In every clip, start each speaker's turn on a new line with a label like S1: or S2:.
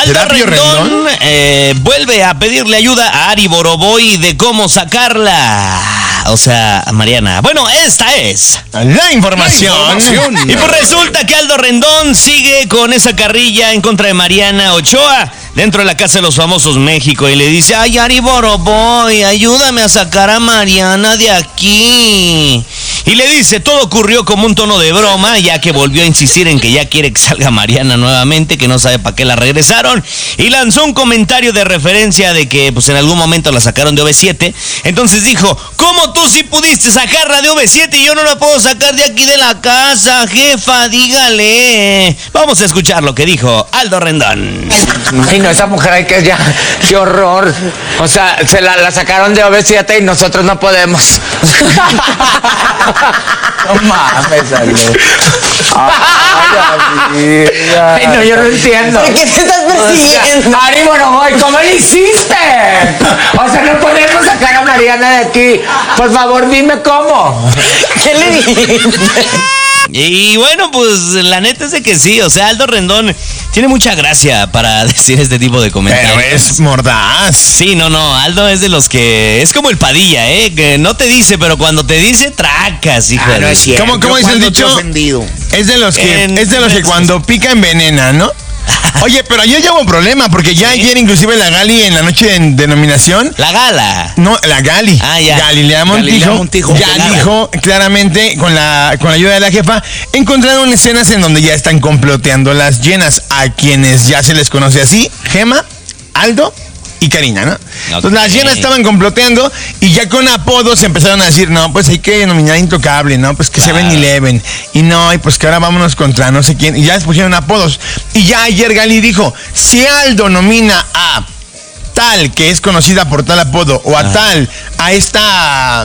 S1: Aldo Rendón vuelve a pedirle ayuda a Ari Boroboy de cómo sacarla. O sea, Mariana. Bueno, esta es
S2: la información.
S1: Y pues resulta que Aldo Rendón sigue con esa carrilla en contra de Mariana Ochoa dentro de la Casa de los Famosos México y le dice: ay, Ari Boroboy, ayúdame a sacar a Mariana de aquí. Y le dice, todo ocurrió como un tono de broma, ya que volvió a insistir en que ya quiere que salga Mariana nuevamente, que no sabe para qué la regresaron, y lanzó un comentario de referencia de que pues en algún momento la sacaron de OV7. Entonces dijo: ¿cómo tú sí pudiste sacarla de OV7 y yo no la puedo sacar de aquí de la casa, jefa? Dígale. Vamos a escuchar lo que dijo Aldo Rendón.
S3: Ay, no, esa mujer hay que ya, qué horror. O sea, se la sacaron de OV7 y nosotros no podemos. No mames, Aldo. Ay, no, yo no entiendo.
S4: ¿Por qué te estás persiguiendo?
S3: O sea, Ari Boroboy, ¿cómo le hiciste? O sea, no podemos sacar a Mariana de aquí. Por favor, dime cómo.
S4: ¿Qué le dijiste?
S1: Y bueno, pues la neta es de que sí, o sea, Aldo Rendón tiene mucha gracia para decir este tipo de comentarios.
S2: Pero es mordaz.
S1: Sí, no, Aldo es de los que... Es como el Padilla, que no te dice, pero cuando te dice, tracas, hijo.
S5: No es cierto.
S2: ¿Cómo dice el dicho? Es de los que cuando pica envenena, ¿no? Oye, pero ayer ya hubo un problema, porque ya ayer inclusive la Gali en la noche de nominación...
S1: La gala.
S2: No, la Gali.
S1: Ah, ya.
S2: Galilea Montijo ya dijo claramente, con la ayuda de la jefa, encontraron escenas en donde ya están comploteando las llenas, a quienes ya se les conoce así: Gema, Aldo y Karina, ¿no? Entonces las llenas estaban comploteando y ya con apodos empezaron a decir: no, pues hay que nominar a Intocable, ¿no? Pues que claro. 7-Eleven. Y no, y pues que ahora vámonos contra no sé quién. Y ya les pusieron apodos. Y ya ayer Gali dijo: si Aldo nomina a tal, que es conocida por tal apodo, o a tal, a esta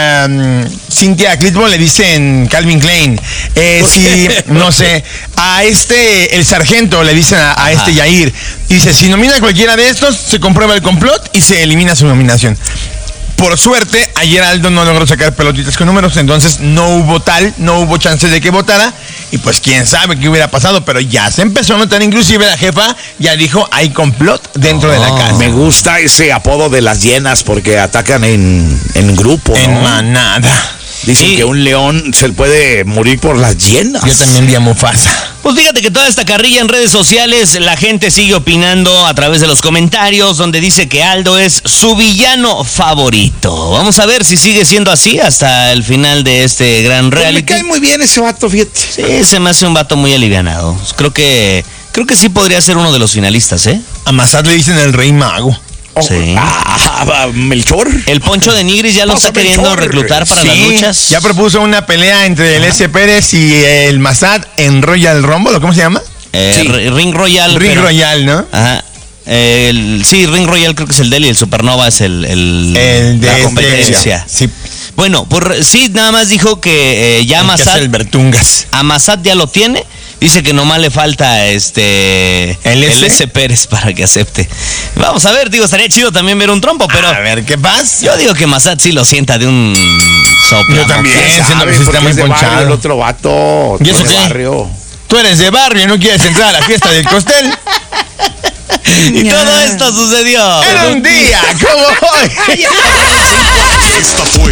S2: Cynthia Clitbo le dicen Calvin Klein, si, no sé, a el sargento le dicen a este Yair, y dice, si nomina a cualquiera de estos, se comprueba el complot y se elimina su nominación. Por suerte, ayer Aldo no logró sacar pelotitas con números, entonces no hubo chance de que votara, y pues quién sabe qué hubiera pasado, pero ya se empezó a notar, inclusive la jefa ya dijo, hay complot dentro de la casa.
S5: Me gusta ese apodo de las llenas porque atacan en grupo, ¿no?
S2: En manada.
S5: Dicen que un león se puede morir por las llenas.
S2: Yo también vi a Mufasa.
S1: Pues fíjate que toda esta carrilla en redes sociales, la gente sigue opinando a través de los comentarios, donde dice que Aldo es su villano favorito. Vamos a ver si sigue siendo así hasta el final de este gran reality.
S5: Pues me cae muy bien ese vato, fíjate.
S1: Sí, se me hace un vato muy alivianado. Creo que sí podría ser uno de los finalistas, ¿eh?
S2: A Massad le dicen el Rey Mago.
S1: Sí.
S5: Melchor.
S1: El Poncho de Nigris ya lo está queriendo reclutar para las luchas.
S2: Ya propuso una pelea entre el S. Pérez y el Massad en Royal Rumble, ¿cómo se llama?
S1: Ring Royal.
S2: Royal, ¿no?
S1: Ajá. Sí, Ring Royal creo que es el de él y el Supernova es el de la competencia.
S2: Sí.
S1: Bueno, pues sí, nada más dijo que ya Massad.
S2: El Bertungas.
S1: A Massad ya lo tiene. Dice que nomás le falta el S. Pérez para que acepte. Vamos a ver, digo, estaría chido también ver un trompo, pero...
S2: A ver, ¿qué pasa?
S1: Yo digo que Massad sí lo sienta de un soplo.
S2: Yo también, siendo que está muy ponchado.
S5: El otro vato.
S2: ¿Y eso qué?
S5: Barrio.
S2: Tú eres de barrio y no quieres entrar a la fiesta del costel.
S1: Y todo esto sucedió
S2: en un día como hoy.
S6: Esta fue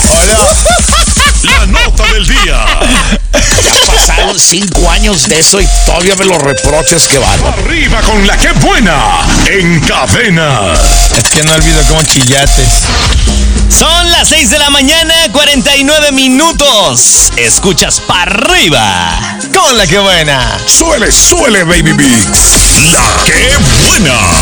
S6: la nota del día.
S5: Ya pasaron 5 años de eso y todavía me lo reproches, que van.
S6: Arriba con la que buena en cadena.
S2: Es que no olvido cómo chillates.
S1: Son las 6 de la mañana, 49 minutos. Escuchas para arriba
S2: con la que buena.
S6: Suele, baby beats. La que buena.